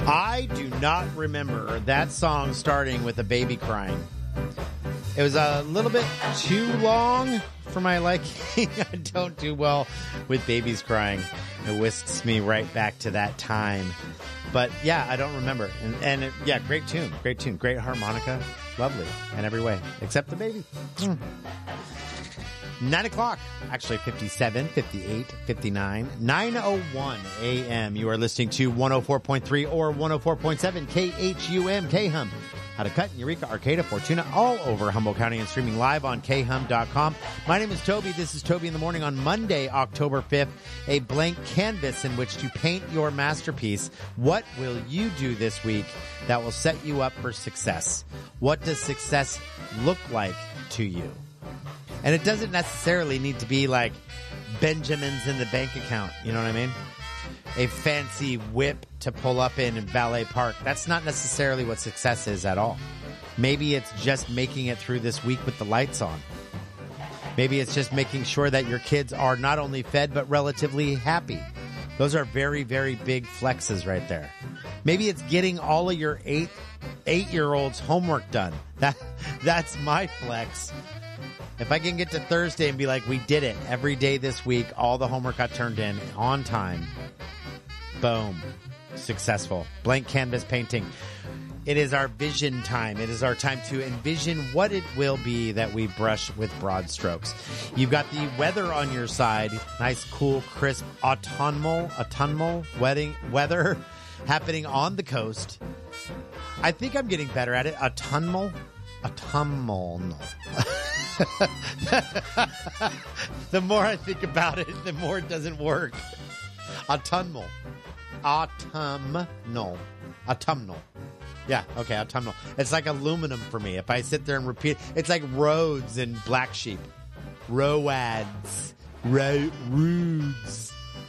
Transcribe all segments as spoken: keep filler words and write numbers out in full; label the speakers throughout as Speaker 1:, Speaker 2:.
Speaker 1: I do not remember that song starting with a baby crying. It was a little bit too long for my liking. I don't do well with babies crying. It whisks me right back to that time. But yeah, I don't remember. And, and it, yeah, great tune. Great tune. Great harmonica. Lovely in every way. Except the baby. Mm. Nine o'clock. Actually, fifty-seven, fifty-eight, fifty-nine, nine oh one a.m. You are listening to one oh four point three or one oh four point seven K H U M, K-Hum. Cut, Eureka, Arcata, Fortuna, all over Humboldt County and streaming live on K hum dot com. My name is Toby. This is Toby in the Morning on Monday, October fifth, a blank canvas in which to paint your masterpiece. What will you do this week that will set you up for success? What does success look like to you? And it doesn't necessarily need to be like Benjamins in the bank account. You know what I mean? A fancy whip to pull up in in Valet Park. That's not necessarily what success is at all. Maybe it's just making it through this week with the lights on. Maybe it's just making sure that your kids are not only fed, but relatively happy. Those are very, very big flexes right there. Maybe it's getting all of your eight, eight-year-olds' homework done. That, that's my flex. If I can get to Thursday and be like, we did it every day this week, all the homework got turned in on time. Boom. Successful. Blank canvas painting. It is our vision time. It is our time to envision what it will be that we brush with broad strokes. You've got the weather on your side. Nice, cool, crisp, autumnal, autumnal wedding, weather happening on the coast. I think I'm getting better at it. Autumnal. Autumnal. The more I think about it, the more it doesn't work. Autumnal. Autumnal. Autumnal. Yeah, okay, autumnal. It's like aluminum for me. If I sit there and repeat, it's like roads and black sheep. Roads. Ro- roads.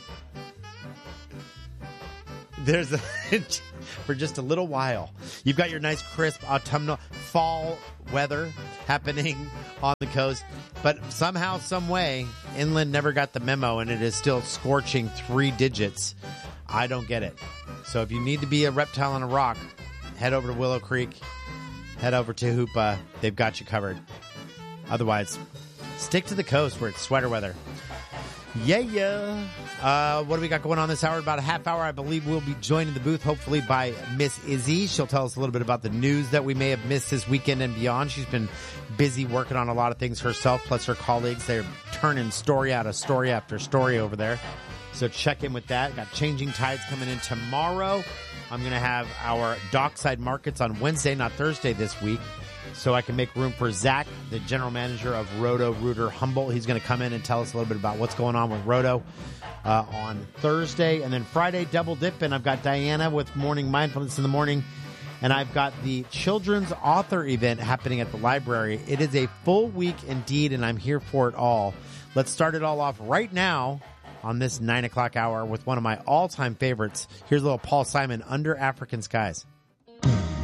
Speaker 1: There's a... for just a little while. You've got your nice, crisp, autumnal, fall weather happening on the coast. But somehow, some way, inland never got the memo, and it is still scorching three digits. I don't get it. So if you need to be a reptile on a rock, head over to Willow Creek, head over to Hoopa. They've got you covered. Otherwise, stick to the coast where it's sweater weather. Yeah, yeah. Uh, what do we got going on this hour? About a half hour, I believe we'll be joined in the booth, hopefully by Miss Izzy. She'll tell us a little bit about the news that we may have missed this weekend and beyond. She's been busy working on a lot of things herself, plus her colleagues. They're turning story out of story after story over there. So check in with that. Got Changing Tides coming in tomorrow. I'm going to have our Dockside Markets on Wednesday, not Thursday this week, so I can make room for Zach, the general manager of Roto-Rooter Humboldt. He's going to come in and tell us a little bit about what's going on with Roto uh, on Thursday. And then Friday, double dip, and I've got Diana with Morning Mindfulness in the morning. And I've got the Children's Author event happening at the library. It is a full week indeed, and I'm here for it all. Let's start it all off right now on this nine o'clock hour with one of my all-time favorites. Here's a little Paul Simon, Under African Skies.